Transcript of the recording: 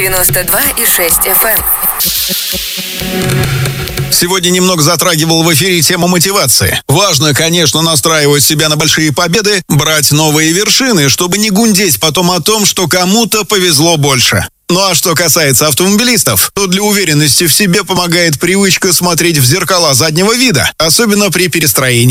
92,6 FM. Сегодня немного затрагивал в эфире тему мотивации. Важно, конечно, настраивать себя на большие победы, брать новые вершины, чтобы не гундеть потом о том, что кому-то повезло больше. Ну а что касается автомобилистов, то для уверенности в себе помогает привычка смотреть в зеркала заднего вида, особенно при перестроении.